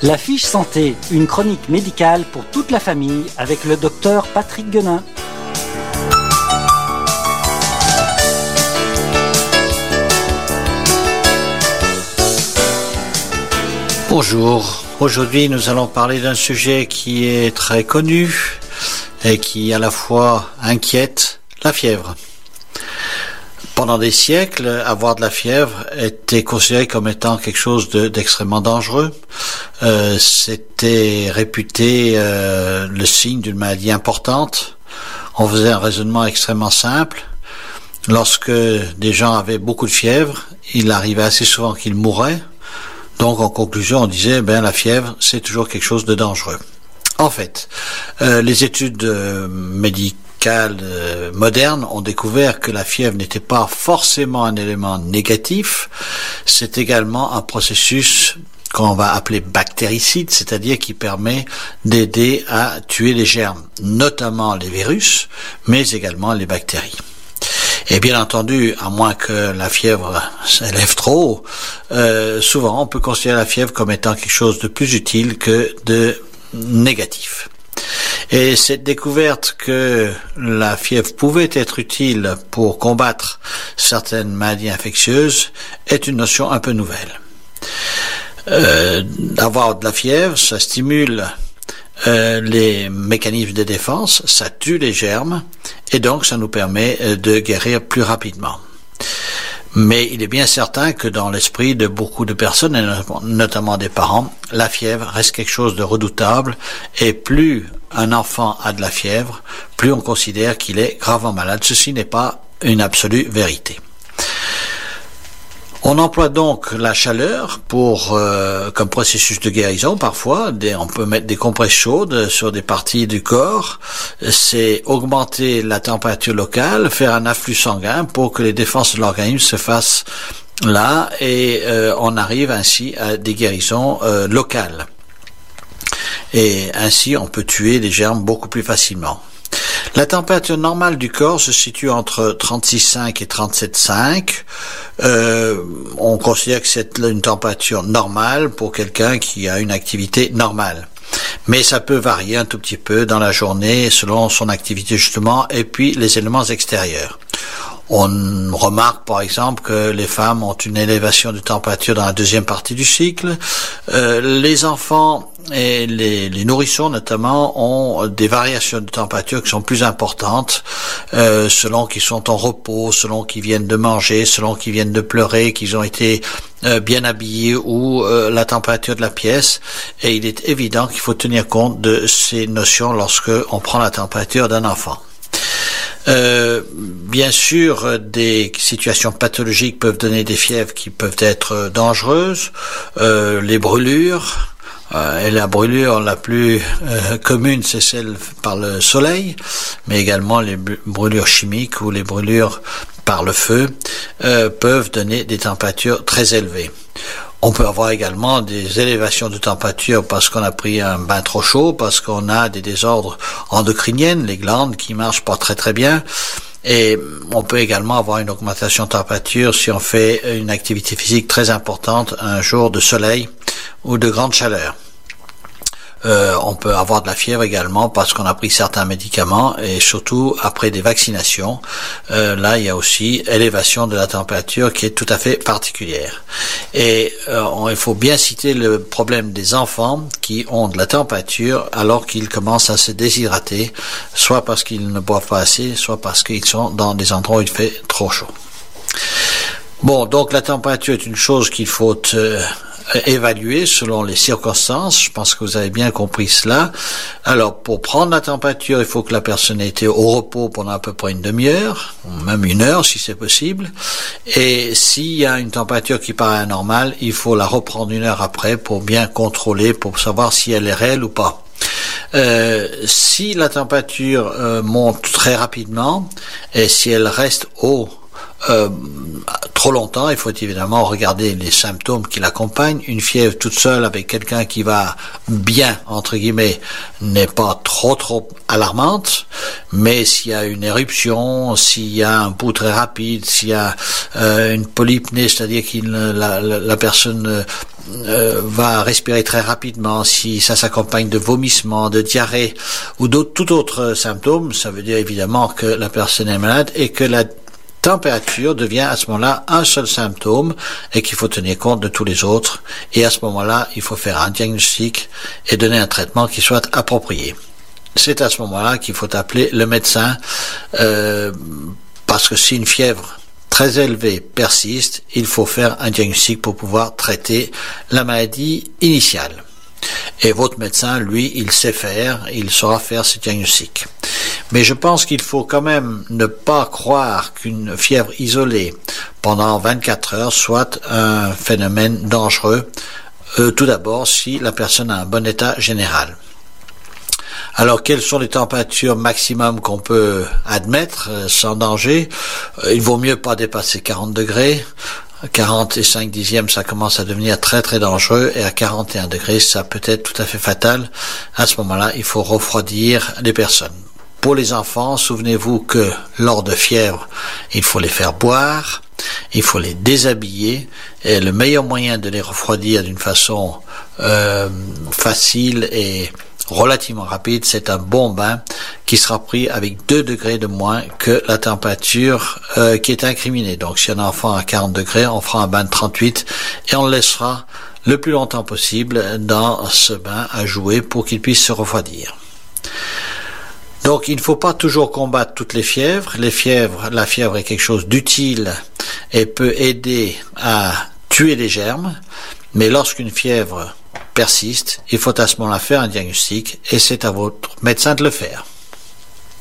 La fiche santé, une chronique médicale pour toute la famille avec le docteur Patrick Guenin. Bonjour, aujourd'hui nous allons parler d'un sujet qui est très connu et qui à la fois inquiète, la fièvre. Pendant des siècles, avoir de la fièvre était considéré comme étant quelque chose d'extrêmement dangereux. C'était réputé le signe d'une maladie importante. On faisait un raisonnement extrêmement simple. Lorsque des gens avaient beaucoup de fièvre, il arrivait assez souvent qu'ils mouraient. Donc en conclusion, on disait la fièvre, c'est toujours quelque chose de dangereux. En fait, les études médicales modernes ont découvert que la fièvre n'était pas forcément un élément négatif, c'est également un processus qu'on va appeler bactéricide, c'est-à-dire qui permet d'aider à tuer les germes, notamment les virus, mais également les bactéries. Et bien entendu, à moins que la fièvre s'élève trop haut, souvent on peut considérer la fièvre comme étant quelque chose de plus utile que de négatif. Et cette découverte que la fièvre pouvait être utile pour combattre certaines maladies infectieuses est une notion un peu nouvelle. Avoir de la fièvre, ça stimule les mécanismes de défense, ça tue les germes et donc ça nous permet de guérir plus rapidement. Mais il est bien certain que dans l'esprit de beaucoup de personnes, et notamment des parents, la fièvre reste quelque chose de redoutable et plus un enfant a de la fièvre, plus on considère qu'il est gravement malade. Ceci n'est pas une absolue vérité. On emploie donc la chaleur comme processus de guérison parfois. On peut mettre des compresses chaudes sur des parties du corps. C'est augmenter la température locale, faire un afflux sanguin pour que les défenses de l'organisme se fassent là et on arrive ainsi à des guérisons locales. Et ainsi on peut tuer les germes beaucoup plus facilement. La température normale du corps se situe entre 36,5 et 37,5. On considère que c'est une température normale pour quelqu'un qui a une activité normale. Mais ça peut varier un tout petit peu dans la journée selon son activité justement et puis les éléments extérieurs. On remarque par exemple que les femmes ont une élévation de température dans la deuxième partie du cycle. Les enfants et les nourrissons notamment ont des variations de température qui sont plus importantes selon qu'ils sont en repos, selon qu'ils viennent de manger, selon qu'ils viennent de pleurer, qu'ils ont été bien habillés ou la température de la pièce. Et il est évident qu'il faut tenir compte de ces notions lorsque on prend la température d'un enfant. Bien sûr, des situations pathologiques peuvent donner des fièvres qui peuvent être dangereuses, les brûlures, et la brûlure la plus commune c'est celle par le soleil, mais également les brûlures chimiques ou les brûlures par le feu peuvent donner des températures très élevées. On peut avoir également des élévations de température parce qu'on a pris un bain trop chaud, parce qu'on a des désordres endocriniennes, les glandes qui marchent pas très très bien. Et on peut également avoir une augmentation de température si on fait une activité physique très importante un jour de soleil ou de grande chaleur. On peut avoir de la fièvre également parce qu'on a pris certains médicaments et surtout après des vaccinations. Là, il y a aussi élévation de la température qui est tout à fait particulière. Et il faut bien citer le problème des enfants qui ont de la température alors qu'ils commencent à se déshydrater, soit parce qu'ils ne boivent pas assez, soit parce qu'ils sont dans des endroits où il fait trop chaud. Bon, donc la température est une chose qu'il faut évaluer selon les circonstances. Je pense que vous avez bien compris cela. Alors, pour prendre la température, il faut que la personne ait été au repos pendant à peu près une demi-heure, ou même une heure si c'est possible. Et s'il y a une température qui paraît anormale, il faut la reprendre une heure après pour bien contrôler, pour savoir si elle est réelle ou pas. Si la température monte très rapidement et si elle reste haut trop longtemps. Il faut évidemment regarder les symptômes qui l'accompagnent. Une fièvre toute seule avec quelqu'un qui va bien, entre guillemets, n'est pas trop alarmante, mais s'il y a une éruption, s'il y a un pouls très rapide, s'il y a une polypnée, c'est-à-dire que la personne va respirer très rapidement, si ça s'accompagne de vomissements, de diarrhée ou tout autre symptôme, ça veut dire évidemment que la personne est malade et que la température devient à ce moment-là un seul symptôme et qu'il faut tenir compte de tous les autres. Et à ce moment-là, il faut faire un diagnostic et donner un traitement qui soit approprié. C'est à ce moment-là qu'il faut appeler le médecin parce que si une fièvre très élevée persiste, il faut faire un diagnostic pour pouvoir traiter la maladie initiale. Et votre médecin, lui, il saura faire ce diagnostic. Mais je pense qu'il faut quand même ne pas croire qu'une fièvre isolée pendant 24 heures soit un phénomène dangereux, tout d'abord si la personne a un bon état général. Alors, quelles sont les températures maximum qu'on peut admettre sans danger? Il vaut mieux pas dépasser 40 degrés. 40 et 5 dixièmes, ça commence à devenir très très dangereux, et à 41 degrés, ça peut être tout à fait fatal. À ce moment-là, il faut refroidir les personnes. Pour les enfants, souvenez-vous que lors de fièvre, il faut les faire boire, il faut les déshabiller, et le meilleur moyen de les refroidir d'une façon facile et relativement rapide, c'est un bon bain qui sera pris avec 2 degrés de moins que la température qui est incriminée. Donc si un enfant a 40 degrés, on fera un bain de 38 et on le laissera le plus longtemps possible dans ce bain à jouer pour qu'il puisse se refroidir. Donc il ne faut pas toujours combattre toutes les fièvres. La fièvre est quelque chose d'utile et peut aider à tuer les germes, mais lorsqu'une fièvre persiste, il faut à ce moment-là faire un diagnostic et c'est à votre médecin de le faire.